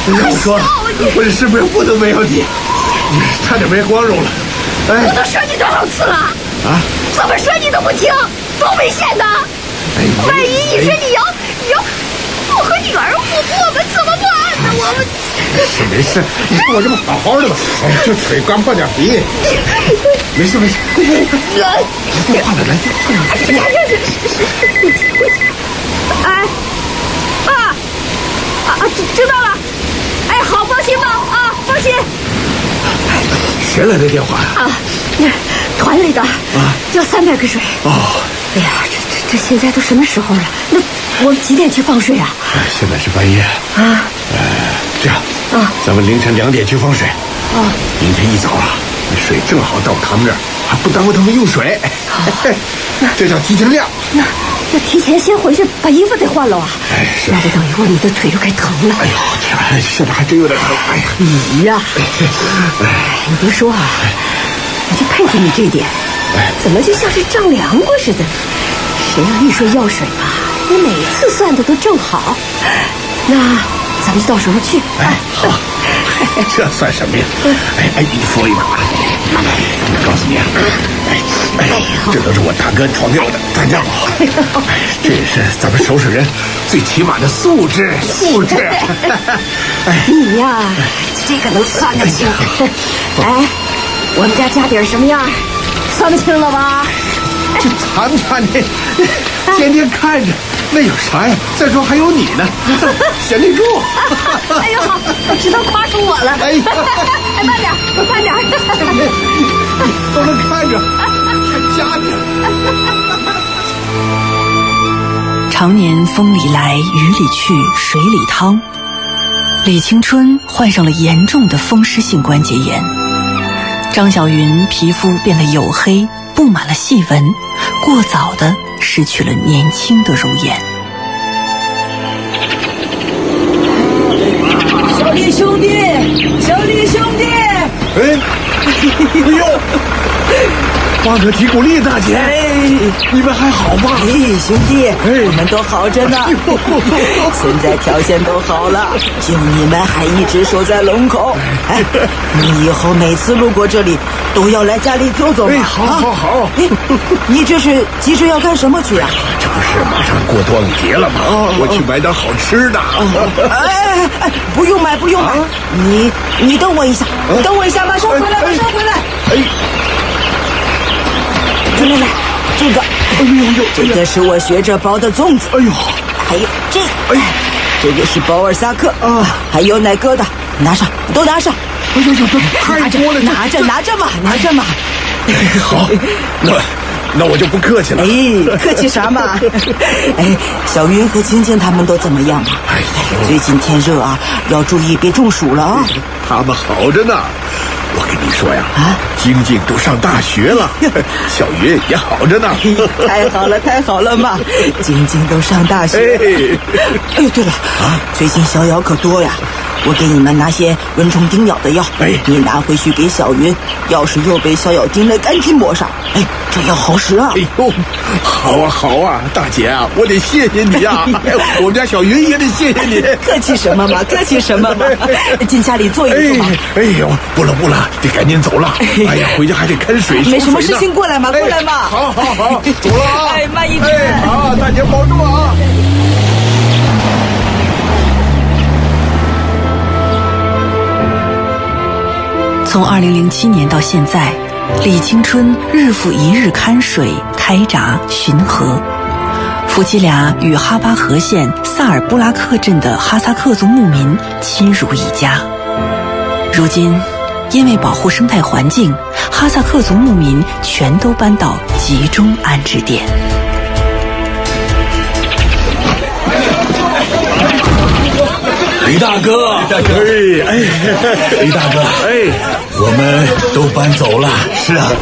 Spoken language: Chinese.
我说，我这是不是不能没有你？你差点没光荣了。 我都说你多少次了啊？怎么说你都不听，多危险的！万一你说你要我和女儿，我们怎么办呢？我们没事，你看我这不好好的吗？这腿刚破点皮，没事。来电话了，来电话了。 哎，知道了。哎，好，放心吧啊，放心。 谁来的电话呀？ 团里的要300个水。哎呀，这现在都什么时候了？那我们几点去放水啊？ 现在是半夜啊。这样咱们凌晨2点去放水。明天一早水正好到他们这儿，还不耽误他们用水。这叫提前量。 那提前先回去把衣服得换了啊。 是。 那得等一会儿你的腿就该疼了。 哎呦天，现在还真有点疼。哎呀， 你呀，你别说啊，我就佩服你这点。怎么就像是丈量过似的？谁让你说要水吧，你每次算的都正好。那咱们就到时候去。 好，这算什么呀？你扶一把。我告诉你啊，这都是我大哥闯掉的，大家好。这也是咱们收拾人最起码的素质。 你呀，这个能算得清。我们家家底什么样？算不清了吧？ 这谈你，天天看着，那有啥呀？再说还有你呢，闲得住。 哎呦，知道夸出我了。慢点， 都能看着，家着。 常年风里来雨里去水里趟，李青春患上了严重的风湿性关节炎。张小云皮肤变得黝黑，布满了细纹，过早地失去了年轻的容颜。 小李兄弟， 哎呦，花可提古力，大姐，你们还好吗？ 兄弟，我们都好着呢。现在条件都好了，就你们还一直守在龙口。你以后每次路过这里都要来家里走走嘛。 好。 你这是急着要干什么去啊？ 这不是马上过端午节了吗？我去买点好吃的。 不用买。你等我一下，马上回来。来，这个是我学着包的粽子。还有这个是包尔萨克还有奶疙瘩，都拿上。 太多了， 拿着嘛。 好，那我就不客气了。 客气啥嘛？小云和青青他们都怎么样啊？最近天热啊，要注意别中暑了啊。 他们好着呢。我跟你说呀，晶晶都上大学了，小云也好着呢。 太好了嘛！晶晶都上大学。对了最近小咬可多呀。我给你们拿些蚊虫叮咬的药，你拿回去给小云，要是又被小咬叮了，赶紧抹上。这药好使啊！ 好啊，大姐啊，我得谢谢你啊！我们家小云也得谢谢你。 客气什么嘛？进家里坐一坐嘛。 不了，得赶紧走了。回家还得看水。 没什么事情，过来嘛。 好，走了啊！ 慢一点。 好，大姐保重啊！ 从2007年到现在，李青春日复一日看水、开闸、巡河。夫妻俩与哈巴河县萨尔布拉克镇的哈萨克族牧民亲如一家。如今，因为保护生态环境，哈萨克族牧民全都搬到集中安置点。 李大哥， 李大哥， 我们都搬走了。 是啊。